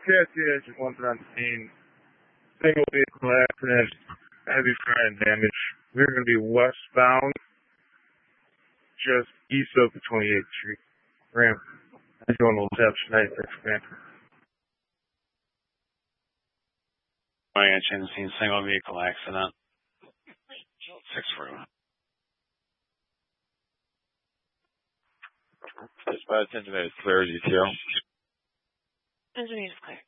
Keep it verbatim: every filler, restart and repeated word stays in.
Yes, yes, one seventeen. Single vehicle accident, heavy front damage. We're going to be westbound, just east of the twenty-eighth Street. Ramp. I'm going to steps tonight, man. My engine seen single vehicle accident. Six for one. Dispatch engineer is clear, D T O. Engineer is clear.